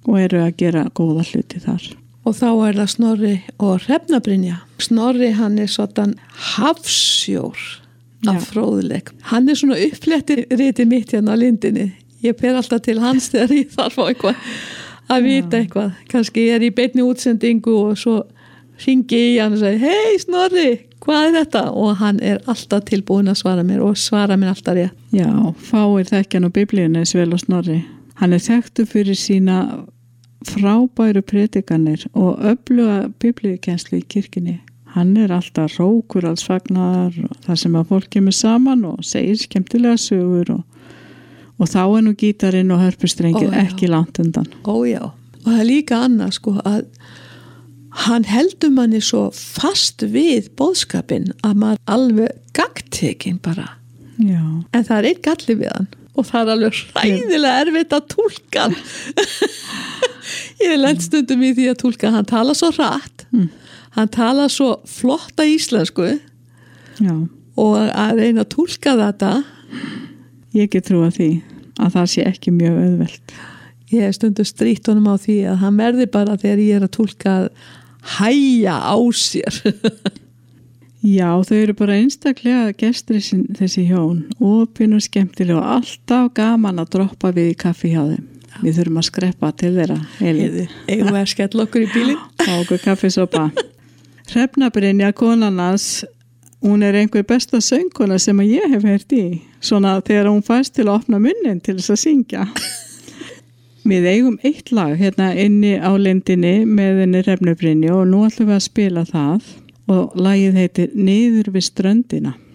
og eru að gera góða hluti þar. Og þá það Snorri og Hrefna-Brynja. Snorri, hann svona hafsjór af fróðleik. Hann svona uppflettir riti mitt hérna á Lindinni. Ég fer alltaf til hans þegar ég þarf á eitthvað að vita eitthvað. Kannski ég í beinni útsendingu og svo hringi í hann og segi, hei Snorri, hvað þetta? Og hann alltaf tilbúin að svara mér og svara mér alltaf rétt. Já, fáir þekkjan á biblíunni eins vel á Snorri. Hann þekktur fyrir sína frábæru predikanir og öfluga biblíukenslu í kirkjunni. Hann alltaf rókur alls fagnar þar sem að fólk kemur saman og segir skemmtilega sögur og þá nú gítarinn og hörpustrengir ekki langt undan. Já, og það líka annað sko að hann heldur manni svo fast við boðskapinn að maður alveg gagntekinn bara. Já. En það einn galli við hann og það alveg hræðilega erfitt að túlka hann. Ég lent stundum í því að túlka, hann tala svo hratt, hann tala svo flotta íslensku. Já. Og að reyna að túlka þetta. Ég get trúa því að það sé ekki mjög auðvelt. Ég hef stundum strítt honum á því að hann verði bara þegar ég að túlka hæja á sér. Já, þau eru bara einstaklega gestir þessi hjón, opin og skemmtileg og alltaf gaman að droppa við í kaffi hjá þeim. Við þurfum að skreppa til þeirra. Eigum við að skella okkur í bílinn? Fá okkur kaffisopa. Hrefna-Brynja, konan hans, hún einhver besta söngkona sem ég hef heyrt í. Svona þegar hún fæst til að opna munnin til þess að syngja. Við eigum eitt lag hérna inni á Lindinni með henni Hrefnu-Brynju og nú ætlum við að spila það og lagið heitir Niður við ströndina.